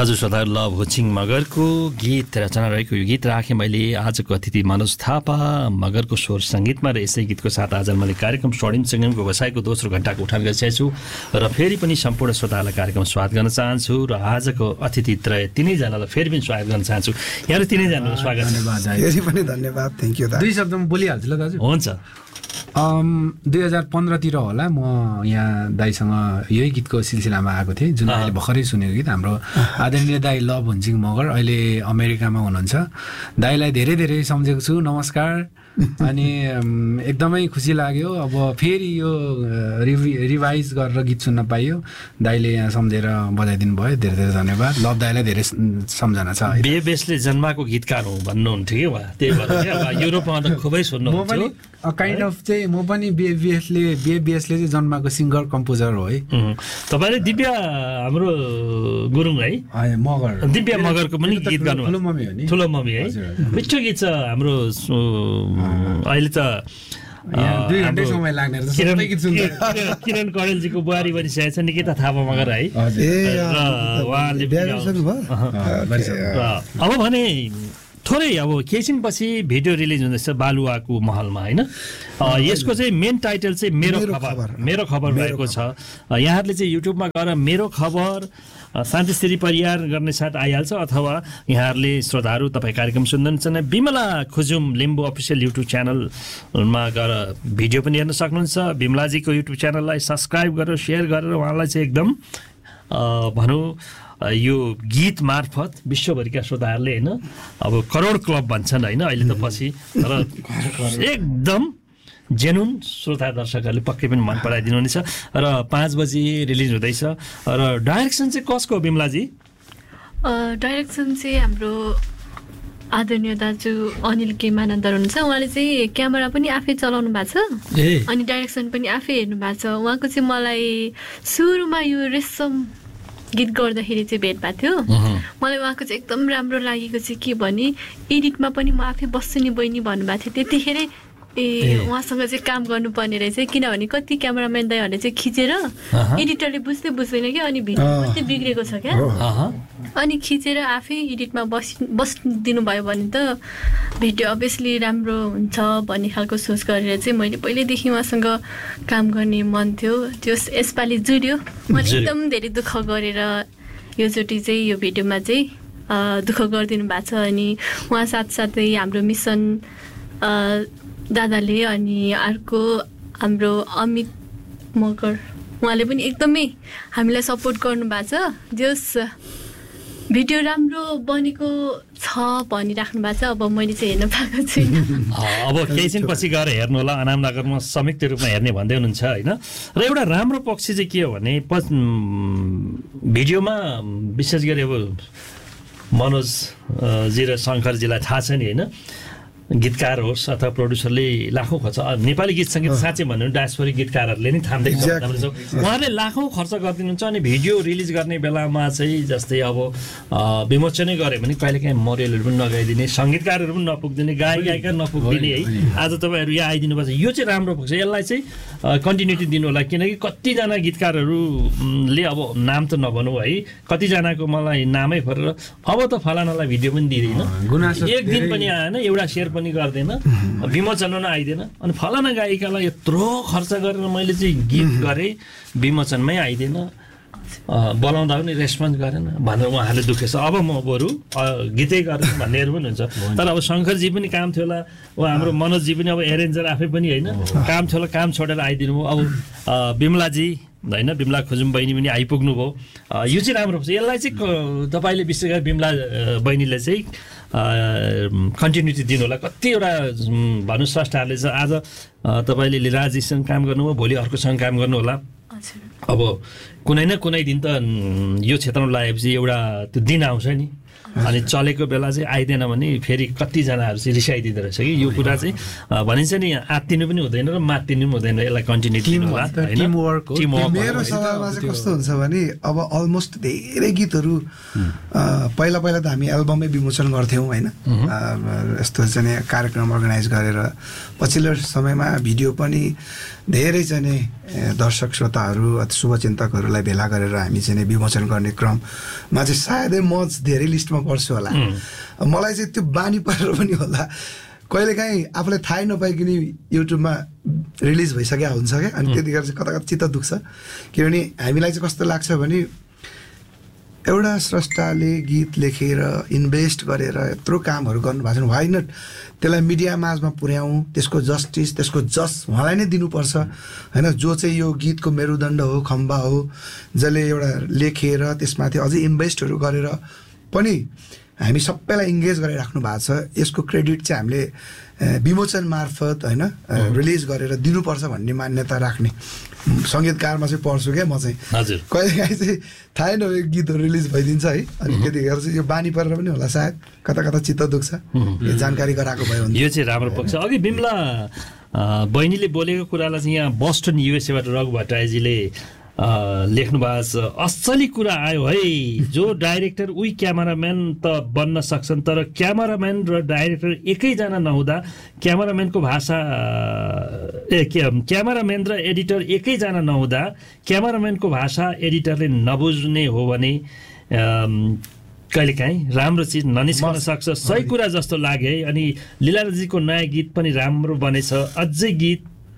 हजुर श्रोता लभ होचिङ मगरको गीत रचना रहेको यो गीत राखेँ मैले आजको अतिथि मनोज थापा मगरको स्वर सङ्गीतमा र यसै गीतको साथ आज मैले कार्यक्रम स्वर्णिम सङ्गमको व्यवसायको दोस्रो घण्टाको उठान गरिसकेको छु र फेरि पनि सम्पूर्ण श्रोताहरूलाई कार्यक्रम स्वागत गर्न चाहन्छु र आजको अतिथि त्रय तिनैजनालाई फेरि पनि स्वागत गर्न चाहन्छु यहाँहरू तिनैजनालाई स्वागत फेरि पनि धन्यवाद थ्याङ्क यू दुई शब्दमा बोलिहाल्छु ल दाजु हुन्छ 2015 तिर होला म यहाँ दाइसँग यही गीतको सिलसिलामा आएको थिएँ जुन अहिले भर्खरै सुनेको गीत हाम्रो आदरणीय दाइ लभ होचिङ मगर अहिले अमेरिकामा हुनुहुन्छ दाइलाई धेरै धेरै सम्झेको छु नमस्कार अनि एकदमै खुसी लाग्यो अब फेरि यो रिभाइज गरेर गीत सुन्न पाइयो दाइले यहाँ सम्झेर बजाइदिनु भयो धेरै धेरै धन्यवाद लभ दाइलाई धेरै सम्झना छ बेसले जन्माको गीतकार हो भन्नुहुन्थ्यो कि त्यही भएर युरोपमा त खुबै सुन्नुहुन्थ्यो काइन्ड अफ चाहिँ म पनि बिएबिएसले चाहिँ जन्माको सिङ्गर कम्पोजर हो है तपाईँले दिव्या हाम्रो गुरुङ है मगर दिव्या मगरको पनि गीत गाउनु ठुलो मम्मी हो नि ठुलो मम्मी है मिठो गीत छ हाम्रो अहिले त 2 घण्टा समय लाग्ने किरण कडेलजीको बुहारी बनिसकेको छ निकिता थापा मगर है र उहाँले अब भने थोरै अब केही छिनपछि भिडियो रिलिज हुँदैछ बालुवाको महलमा होइन यसको चाहिँ मेन टाइटल चाहिँ मेरो खबर रहेको छ यहाँहरूले चाहिँ युट्युबमा गएर मेरो खबर शान्तिश्री परियार गर्ने साथ आइहाल्छ अथवा यहाँहरूले श्रोताहरू तपाईँ कार्यक्रम सुन्नुहुन्छ बिमला खुजुम लिम्बू अफिसियल युट्युब च्यानलमा गएर भिडियो पनि हेर्न सक्नुहुन्छ बिमलाजीको युट्युब च्यानललाई सब्सक्राइब गरेर सेयर गरेर उहाँलाई चाहिँ एकदम भनौँ यो गीत मार्फत विश्वभरिका श्रोताहरूले होइन अब करोड क्लब भन्छन् होइन अहिले त पछि तर एकदम जेनुन श्रोता दर्शकहरूले पक्कै पनि मन पराइदिनु हुनेछ र 5 बजी रिलिज हुँदैछ र डाइरेक्सन चाहिँ कसको बिमलाजी डाइरेक्सन चाहिँ हाम्रो आदरणीय दाजु अनिल के मानन्दर हुनुहुन्छ उहाँले चाहिँ क्यामेरा पनि आफै चलाउनु भएको छ अनि डाइरेक्सन पनि आफै हेर्नु भएको छ उहाँको चाहिँ मलाई सुरुमा यो रेशम गीत गर्दाखेरि चाहिँ भेट भएको थियो मलाई उहाँको चाहिँ एकदम राम्रो लागेको चाहिँ के भने एडिटमा पनि म आफै बस्छु नि बहिनी भन्नुभएको थियो त्यतिखेरै उहाँसँग चाहिँ काम गर्नुपर्ने रहेछ किनभने कति क्यामेराम्यान दाइहरूले चाहिँ खिचेर एडिटरले बुझ्दै बुझ्दैन क्या अनि भिडियो कति बिग्रेको छ क्या अनि खिचेर आफै एडिटमा बस्दिनु भयो भने त भिडियो अभियसली राम्रो हुन्छ भन्ने खालको सोच गरेर चाहिँ मैले पहिल्यैदेखि उहाँसँग काम गर्ने मन थियो त्यो यसपालि जुड्यो मैले एकदम धेरै दुःख गरेर योचोटि चाहिँ यो भिडियोमा चाहिँ दुःख गरिदिनु भएको छ अनि उहाँ साथसाथै हाम्रो मिसन दादाले अनि अर्को हाम्रो अमित मगर उहाँले पनि एकदमै हामीलाई सपोर्ट गर्नु भएको छ जस भिडियो राम्रो बनेको छ भनिराख्नु भएको छ अब मैले चाहिँ हेर्न पाएको छुइनँ अब केही दिन पछि गएर हेर्नु होला अनामनगरमा संयुक्त रूपमा हेर्ने भन्दै हुनुहुन्छ होइन र एउटा राम्रो पक्ष चाहिँ के हो भने भिडियोमा विशेष गरी अब मनोजजी र शङ्करजीलाई थाहा छ नि होइन गीतकार होस् अथवा प्रोड्युसरले लाखौँ खर्च नेपाली गीत सङ्गीत साँच्चै भन्नु डायस्पोरिक गीतकारहरूले नै थाम्दै उहाँहरूले लाखौँ खर्च गरिदिनुहुन्छ अनि भिडियो रिलिज गर्ने बेलामा चाहिँ जस्तै अब विमोचनै गऱ्यो भने कहिलेकाहीँ मरियलहरू पनि नगाइदिने सङ्गीतकारहरू पनि नपुग्दिने गायिका नपुग्दिने है आज तपाईँहरू यहाँ आइदिनु पर्छ यो चाहिँ राम्रो पुग्छ यसलाई चाहिँ कन्टिन्युटी दिनु होला किनकि कतिजना गीतकारहरूले अब नाम त नभनौँ है कतिजनाको मलाई नामै फरेर अब त फलानालाई भिडियो पनि दिँदैन एक दिन पनि आएन एउटा सेयर पनि गर्दैन विमोचनमा आइदिएन अनि फलाना गायिकालाई यत्रो खर्च गरेर मैले चाहिँ गीत गरेँ विमोचनमै आइदिएन बोलाउँदा पनि रेस्पोन्स गरेन भनेर उहाँहरूले दुखेछ अब म बरु गीतै गरेँ भन्नेहरू पनि हुन्छ तर अब शङ्करजी पनि काम थियो होला वा हाम्रो मनोजजी पनि अब एरेन्जर आफै पनि होइन काम थियो होला काम छोडेर आइदिनु भयो अब बिमलाजी होइन बिमला खुजुम बहिनी पनि आइपुग्नु भयो यो चाहिँ राम्रो हुन्छ यसलाई चाहिँ तपाईँले विशेष गरी बिमला बहिनीले चाहिँ कन्टिन्युटी दिनु होला कतिवटा भन्नु स्रष्टाहरूले चाहिँ आज तपाईँले लिराजीसँग काम गर्नुभयो भोलि अर्कोसँग काम गर्नु होला अब कुनै न कुनै दिन त यो क्षेत्रमा लागेपछि एउटा त्यो दिन आउँछ नि अनि चलेको बेला चाहिँ आइदिएन भने फेरि कतिजनाहरू चाहिँ रिसाइदिँदो रहेछ कि यो कुरा चाहिँ भनिन्छ नि आत्तिनु पनि हुँदैन र मात्तिनु पनि हुँदैन यसलाई कन्टिन्युटी मेरो सवालमा चाहिँ कस्तो हुन्छ भने अब अलमोस्ट धेरै गीतहरू पहिला त हामी एल्बमै विमोचन गर्थ्यौँ होइन यस्तो चाहिँ कार्यक्रम अर्गनाइज गरेर पछिल्लो समयमा भिडियो पनि धेरै चाहिँ नि दर्शक श्रोताहरू अथवा शुभचिन्तकहरूलाई भेला गरेर हामी चाहिँ नि विमोचन गर्ने क्रममा चाहिँ सायदै म धेरै लिस्टमा पर्छु होला। मलाई चाहिँ त्यो बानी परेर पनि होला कहिलेकाहीँ आफूलाई थाहै नपाइकन युट्युबमा रिलिज भइसकेको हुन्छ क्या, अनि त्यतिखेर चाहिँ कता कता चित्त दुख्छ। किनभने हामीलाई चाहिँ कस्तो लाग्छ भने एउटा स्रष्टाले गीत लेखेर इन्भेस्ट गरेर यत्रो कामहरू गर्नुभएको छ, वाइ नट त्यसलाई मिडिया माझमा पुर्याउँ, त्यसको जस्टिस त्यसको जस उहाँलाई नै दिनुपर्छ होइन। जो चाहिँ यो गीतको मेरुदण्ड हो, खम्बा हो, जसले एउटा लेखेर त्यसमाथि अझै इन्भेस्टहरू गरेर पनि हामी सबैलाई इङ्गेज गरिराख्नु भएको छ। यसको क्रेडिट चाहिँ हामीले विमोचन मार्फत होइन रिलिज गरेर दिनुपर्छ भन्ने मान्यता राख्ने सङ्गीतकारमा चाहिँ पर्छु क्या म चाहिँ। हजुर, कहिलेकाहीँ चाहिँ थाहै नभएको गीतहरू रिलिज भइदिन्छ है, अनि त्यतिखेर चाहिँ यो बानी परेर पनि होला सायद कता कता चित्त दुख्छ, यो जानकारी गराएको भयो भने। यो चाहिँ राम्रो पक्ष। अघि बिमला बहिनीले बोलेको कुरालाई चाहिँ यहाँ बोस्टन युएसएबाट रघु भट्टराईजीले लेख्नु भएको छ। असली कुरा आयो है, जो डाइरेक्टर उही क्यामेराम्यान त बन्न सक्छन्, तर क्यामेराम्यान र डाइरेक्टर एकैजना नहुँदा क्यामेराम्यानको भाषा क्यामेराम्यान र एडिटर एकैजना नहुँदा क्यामेराम्यानको भाषा एडिटरले नबुझ्ने हो भने कहिलेकाहीँ राम्रो चिज ननिस्कन सक्छ। सही कुरा जस्तो लाग्यो है। अनि लीलाजीको नयाँ गीत पनि राम्रो बनेछ। अझै गीत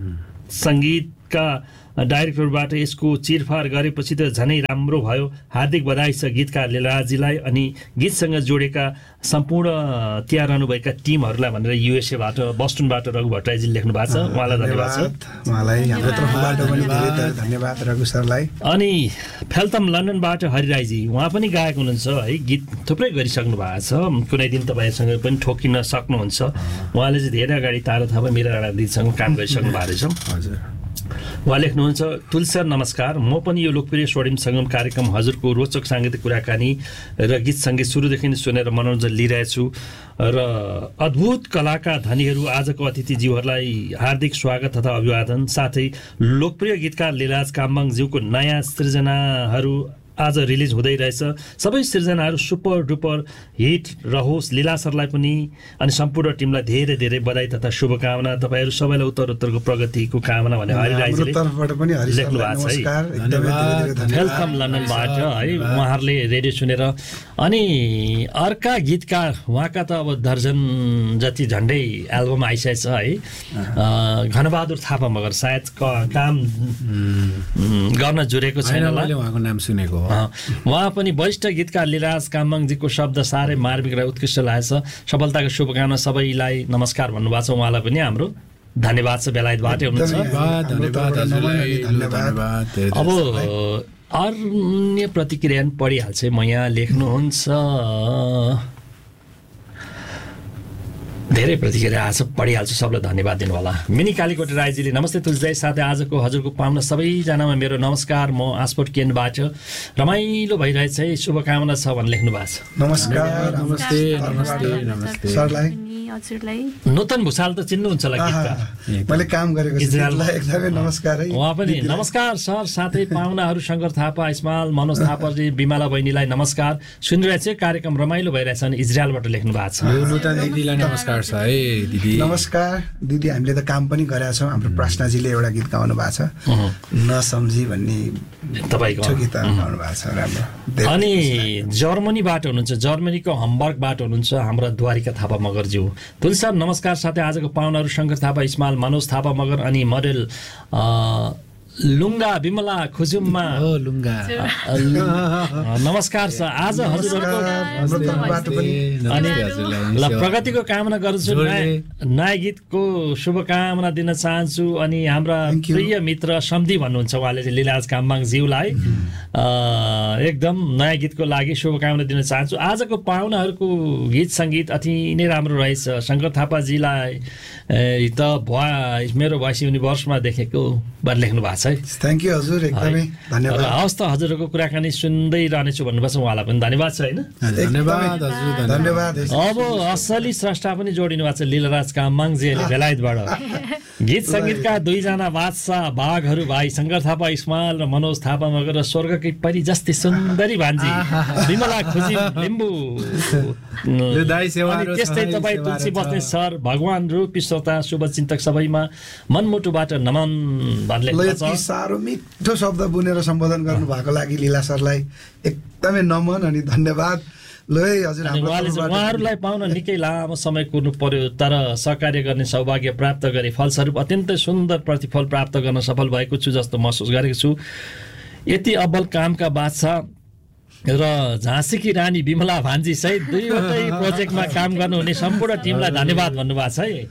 सङ्गीतका डाइरेक्टरबाट यसको चिरफार गरेपछि त झनै राम्रो भयो। हार्दिक बधाई छ गीतकार लीलाजीलाई अनि गीतसँग जोडेका सम्पूर्ण त्यहाँ रहनुभएका टिमहरूलाई भनेर युएसएबाट बोस्टनबाट रघु भट्टराईजीले लेख्नु भएको छ। उहाँलाई धन्यवाद छ। उहाँलाई हाम्रो तर्फबाट पनि धेरै धेरै धन्यवाद रघु सरलाई। अनि फेल्थम लन्डनबाट हरिराईजी, उहाँ पनि गायक हुनुहुन्छ है, गीत थुप्रै गरिसक्नु भएको छ। कुनै दिन तपाईँहरूसँग पनि ठोकिन सक्नुहुन्छ। उहाँले चाहिँ धेरै अगाडि तारा थापा मीरा राणा दिदीसँग काम गरिसक्नु भएको रहेछ। हजुर, उहाँ लेख्नुहुन्छ, तुलसी सर नमस्कार, म पनि यो लोकप्रिय स्वर्णिम सङ्गम कार्यक्रम हजुरको रोचक साङ्गीतिक कुराकानी र गीत सङ्गीत सुरुदेखि नै सुनेर मनोरञ्जन लिइरहेछु र अद्भुत कलाका धनीहरू आजको अतिथिज्यूहरूलाई हार्दिक स्वागत तथा अभिवादन। साथै लोकप्रिय गीतकार लीलाज काम्बाङज्यूको नयाँ सृजनाहरू आज रिलिज हुँदै रहेछ। सबै सृजनाहरू सुपर डुपर हिट रहोस्। लीला सरलाई पनि अनि सम्पूर्ण टिमलाई धेरै धेरै बधाई तथा शुभकामना। तपाईँहरू सबैलाई उत्तरोत्तरको प्रगतिको कामना भने हरिराईजीले लेख्नु भएको छ है। वेलकम लन्डनबाट है, उहाँहरूले रेडियो सुनेर। अनि अर्का गीतकार उहाँका त अब दर्जन जति झन्डै एल्बम आइसकेछ है। घनबहादुर थापा मगर सायद काम गर्न जुरेको छैन होला, उहाँको नाम सुनेको। उहाँ पनि वरिष्ठ गीतकार लीलाज काम्बाङजीको शब्द साह्रै मार्मिक र उत्कृष्ट लागेछ। सफलताको शुभकामना सबैलाई नमस्कार भन्नुभएको छ। उहाँलाई पनि हाम्रो धन्यवाद छ, बेलायतबाटै हुनुहुन्छ। अब अन्य प्रतिक्रिया पनि पढिहाल्छ। म यहाँ लेख्नुहुन्छ धेरै प्रतिक्रिया आएको छ, पढिहाल्छु, सबलाई धन्यवाद दिनु होला। मिनी कालीकोट राईजीले नमस्ते तुलसी साथै आजको हजुरको पाहुना सबैजनामा मेरो नमस्कार, म आसपोर्ट केन्द्रबाट रमाइलो भइरहेछ है, शुभकामना छ भनेर लेख्नु भएको छ। नमस्कार, नमस्ते नमस्ते नमस्ते सरलाई। नूतन भुषाल त चिन्नुहुन्छ होला गीतकार, मैले काम गरेको इजरायललाई एकदमै नमस्कार है। उहाँ पनि नमस्कार सर, साथै पाहुनाहरू शङ्कर थापा, इस्माल, मनोज थापाजी, बिमला बहिनीलाई नमस्कार। सुनिरहेछ कार्यक्रम रमाइलो भइरहेछ अनि इजरायलबाट लेख्नु भएको छ। नूतन दिदीलाई नमस्कार छ है दिदी। नमस्कार दिदी, हामीले त काम पनि गरेका छौँ। हाम्रो प्रश्नजीले एउटा गीत गाउनु भएको छ, नसम्झी भन्ने तपाईँको गीत गाउनु भएको छ, राम्रो। अनि जर्मनीबाट हुनुहुन्छ, जर्मनीको हम्बर्गबाट हुनुहुन्छ हाम्रा द्वारिका थापा मगरज्यू। तुलसी सर नमस्कार, साथै आजको पाहुनाहरू शङ्कर थापा, इस्माल, मनोज थापा मगर अनि मोडेल लुङ्गा बिमला खुजुममा नमस्कार छ। आज हजुरहरूको ल प्रगतिको कामना गर्छु, नयाँ गीतको शुभकामना दिन चाहन्छु। अनि हाम्रा प्रिय मित्र सम्धि भन्नुहुन्छ, उहाँले चाहिँ लीलाज काम्बाङज्यूलाई एकदम नयाँ गीतको लागि शुभकामना दिन चाहन्छु। आजको पाहुनाहरूको गीत सङ्गीत अति नै राम्रो रहेछ। शङ्कर थापाजीलाई त मेरो भोइस युनिभर्समा देखेको भनेर लेख्नु भएको छ है। थ्याङ्क यू हजुर, एकदमै धन्यवाद। हवस् त, हजुरहरूको कुराकानी सुन्दै रहनेछु भन्नुभएको छ, उहाँलाई पनि धन्यवाद छ होइन। धन्यवाद हजुर, धन्यवाद। अब असली स्रष्टा पनि जोडिनु भएको छ लीलाराज काम्बाङजीले बेलायतबाट। गीत सङ्गीतका दुईजना बादशाह बाघहरू भाइ शङ्कर थापा इस्माल र मनोज थापा मगर र स्वर्गकै परी जस्तै सुन्दरी भान्जी विमला खुजी लिम्बू त्यस्तै तपाईँ तुलसी बस्ने सर भगवान रूप श्रोता शुभचिन्तक सबैमा मनमुटुबाट नमन भन्ने साह्रो मिठो शब्द बुनेर सम्बोधन गर्नु भएको लागि लीला सरलाई एकदमै नमन अनि धन्यवाद। उहाँहरूलाई पाउन निकै लामो समय कुर्नु पर्यो, तर सहकार्य गर्ने सौभाग्य प्राप्त गरे, फलस्वरूप अत्यन्तै सुन्दर प्रतिफल प्राप्त गर्न सफल भएको छु जस्तो महसुस गरेको छु। यति अब्बल कामका बादशाह र झाँसीकी रानी विमला भान्जी सहित दुईवटै प्रोजेक्टमा काम गर्नुहुने सम्पूर्ण टिमलाई धन्यवाद भन्नुभएको छ है।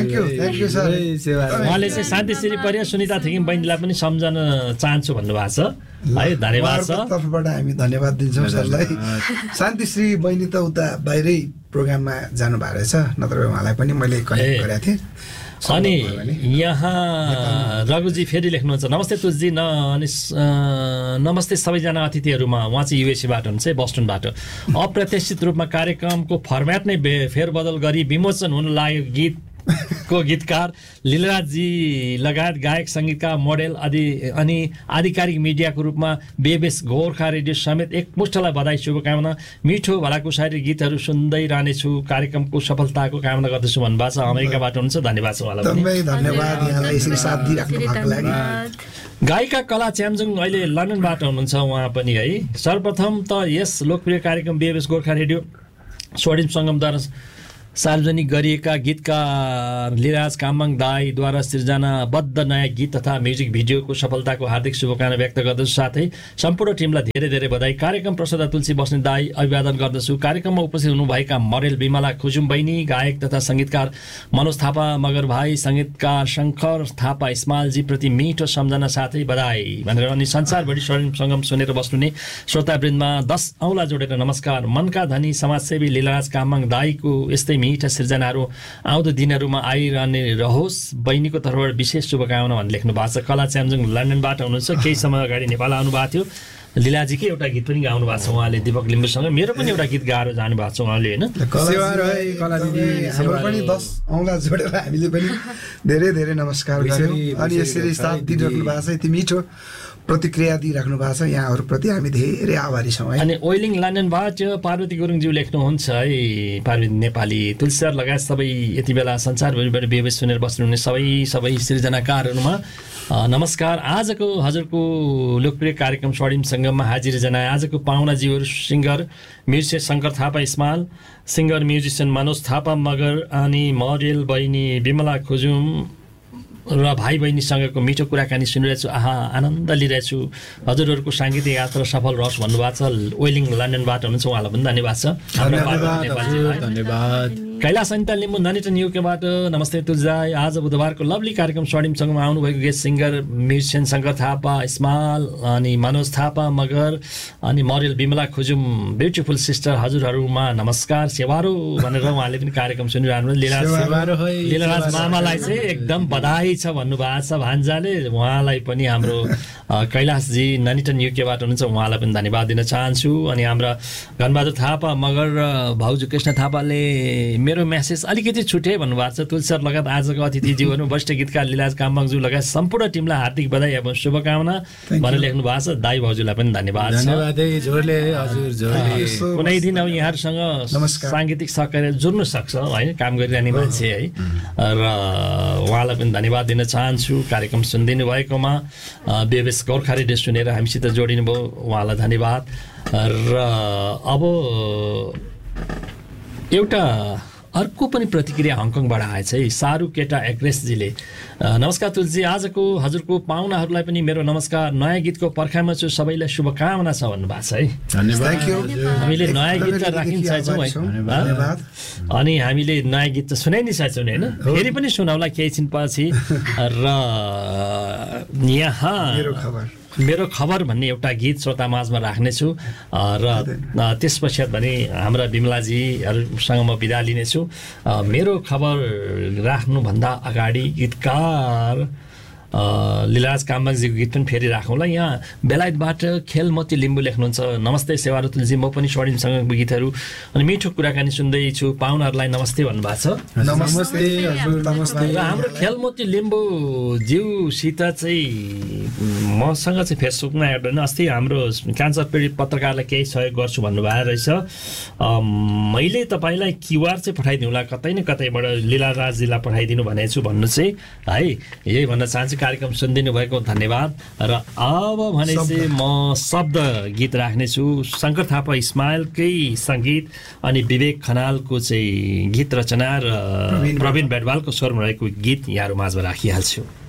उहाँले चाहिँ शान्तिश्री परिया सुनिता थिकिम बहिनीलाई पनि सम्झन चाहन्छु भन्नुभएको छ है। धन्यवाद छ तर्फबाट हामी धन्यवाद दिन्छौँ सरलाई। शान्तिश्री बहिनी त उता बाहिरै प्रोग्राममा जानुभएको रहेछ, नत्र उहाँलाई पनि मैले कनेक्ट गरेको थिएँ। अनि यहाँ रघुजी फेरि लेख्नुहुन्छ, नमस्ते तुलजी अनि नमस्ते सबैजना अतिथिहरूमा। उहाँ चाहिँ युएसएबाट हुन्छ है, बोस्टनबाट। अप्रत्याशित रूपमा कार्यक्रमको फर्मेट नै फेरबदल गरी विमोचन हुन लागेको गीतको गीतकार लीलाजी लगायत गायक सङ्गीतकार मोडेल अनि आधिकारिक मिडियाको रूपमा बेबेस गोर्खा रेडियो समेत एकमुष्टलाई बधाई शुभकामना। मिठो भलाकुसारी गीतहरू सुन्दै रहनेछु, कार्यक्रमको सफलताको कामना गर्दछु भन्नुभएको छ। अमेरिकाबाट हुनुहुन्छ, धन्यवाद छ उहाँलाई पनि। गायिका कला च्याम्जुङ अहिले लन्डनबाट हुनुहुन्छ उहाँ पनि है। सर्वप्रथम त यस लोकप्रिय कार्यक्रम बेबेस गोर्खा रेडियो स्वर्णिम सङ्गमद्वारा सार्वजनिक गरिएका गीतकार लीलाज कामङ दाईद्वारा सृजनाबद्ध नयाँ गीत तथा म्युजिक भिडियोको सफलताको हार्दिक शुभकामना व्यक्त गर्दछु, साथै सम्पूर्ण टिमलाई धेरै धेरै बधाई। कार्यक्रम प्रस्तुता तुलसी बस्ने दाई अभिवादन गर्दछु। कार्यक्रममा उपस्थित हुनुभएका मरेल विमला खुजुम बहिनी, गायक तथा सङ्गीतकार मनोज थापा मगर भाइ, सङ्गीतकार शङ्कर थापा इस्मालजी प्रति मिठो सम्झना साथै बधाई भनेर। अनि संसारभरि स्वर्णिम सङ्गम सुनेर बस्नुहुने श्रोतावृन्दमा 10 औँला जोडेर नमस्कार। मनका धनी समाजसेवी लीलाज कामङ दाईको यस्तै मिठा सृजनाहरू आउँदो दिनहरूमा आइरहने रहोस्, बहिनीको तर्फबाट विशेष शुभकामना भनेर लेख्नु भएको छ। कला च्याम्जुङ लन्डनबाट हुनुहुन्छ, केही समय अगाडि नेपाल आउनुभएको थियो। लीलाजीकै एउटा गीत पनि गाउनु भएको छ उहाँले दिपक लिम्बूसँग। मेरो पनि एउटा गीत गाएर जानुभएको छ उहाँले होइन। हाम्रो पनि 10 औँला जोडेर हामीले पनि धेरै धेरै नमस्कार गर्यौँ। अनि यसरी साथ दिइराख्नु भएको छ, यति मिठो प्रतिक्रिया दिइराख्नु भएको छ, यहाँहरूप्रति हामी धेरै आभारी छौँ है। अनि ओइलिङ लन्डनबाट पार्वती गुरुङज्यू लेख्नुहुन्छ है, पार्वती नेपाली तुलसी सर लगायत सबै यति बेला संसारभरिबाट बेबेस सुनेर बस्नुहुने सबै सृजनाकारहरूमा नमस्कार। आजको हजुरको लोकप्रिय कार्यक्रम स्वर्णिम सङ्गममा हाजिर जनाए। आजको पाहुनाजीहरू singer musician Shankar Thapa small, singer musician Manoj Thapa Magar अनि मोडेल बहिनी विमला खुजुम र भाइ बहिनीसँगको मिठो कुराकानी सुनिरहेछु, आनन्द लिइरहेछु। हजुरहरूको साङ्गीतिक यात्रा सफल रहोस् भन्नुभएको छ। ओइलिङ लन्डनबाट हुनुहुन्छ, उहाँलाई पनि धन्यवाद छ। धन्यवाद। कैलाश अनिता लिम्बू ननिटन युकेबाट नमस्ते तुलजाई। आज बुधबारको लभली कार्यक्रम स्वर्णिमसँगमा आउनुभएको guest singer musician Shankar Thapa small अनि मनोज थापा मगर अनि मोडेल विमला खुजुम ब्युटिफुल सिस्टर, हजुरहरूमा नमस्कार सेवारो भनेर उहाँले पनि कार्यक्रम सुनिरहनु। लीलाराज मामालाई चाहिँ एकदम बधाई छ भन्नुभएको छ भान्जाले। उहाँलाई पनि हाम्रो कैलाशजी ननिटन युकेबाट हुनुहुन्छ, उहाँलाई पनि धन्यवाद दिन चाहन्छु। अनि हाम्रा घनबहादुर थापा मगर र भाउजू कृष्ण थापाले मेरो म्यासेज अलिकति छुटे भन्नुभएको छ। तुलसी सर लगायत आजको अतिथिज्यूहरू वरिष्ठ गीतकार लीलाज कामङज्यू लगायत सम्पूर्ण टिमलाई हार्दिक बधाई एवं शुभकामना भनेर लेख्नु भएको छ। दाई भाउजूलाई पनि धन्यवाद छ। कुनै दिन अब यहाँहरूसँग साङ्गीतिक सहकार्य जुर्नु सक्छ होइन, काम गरिरहने मान्छे है, र उहाँलाई पनि धन्यवाद दिन चाहन्छु कार्यक्रम सुनिदिनु भएकोमा। बेबेस गोर्खा रेडियो सुनेर हामीसित जोडिनु भयो, उहाँलाई धन्यवाद। र अब एउटा अर्को पनि प्रतिक्रिया हङकङबाट आएछ है। सारू केटा एग्रेसजीले नमस्कार तुलसी, आजको हजुरको पाहुनाहरूलाई पनि मेरो नमस्कार। नयाँ गीतको पर्खाइमा छु, सबैलाई शुभकामना छ भन्नुभएको छ है। हामीले नयाँ गीत त राखिन्छ है, अनि हामीले नयाँ गीत त सुनाइ नै सकेछौँ होइन, फेरि पनि सुनाउला केही छिन पछि। र यहाँ मेरो खबर भन्ने एउटा गीत श्रोता माझमा राख्नेछु र त्यस पश्चात भने हाम्रा विमलाजीहरूसँग म बिदा लिनेछु। मेरो खबर राख्नुभन्दा अगाडि गीतकार लीलाराज कामबाङजीको गीत पनि फेरि राखौँला। यहाँ बेलायतबाट खेलमती लिम्बू लेख्नुहुन्छ, नमस्ते सेवारतुलजी, म पनि स्वर्णिमसँगको गीतहरू अनि मिठो कुराकानी सुन्दैछु, पाहुनाहरूलाई नमस्ते भन्नुभएको छ। नमस्ते हजुर, नमस्ते। र हाम्रो खेलमती लिम्बू ज्यूसित चाहिँ मसँग चाहिँ फेसबुकमा एड होइन, अस्ति हाम्रो क्यान्सर पीडित पत्रकारलाई केही सहयोग गर्छु भन्नुभएको रहेछ। मैले तपाईँलाई क्युआर चाहिँ पठाइदिउँला कतै न कतैबाट, लीलाराजजीलाई पठाइदिनु भनेको छु भन्नु चाहिँ है, यही भन्न चाहन्छु। कार्यक्रम सुनिदिनु भएको धन्यवाद। र अब भने चाहिँ म शब्द गीत राख्नेछु, शङ्कर थापा इस्माइलकै सङ्गीत अनि विवेक खनालको चाहिँ गीत रचना र प्रवीण बेडवालको स्वरमा रहेको गीत यहाँहरू माझमा राखिहाल्छु।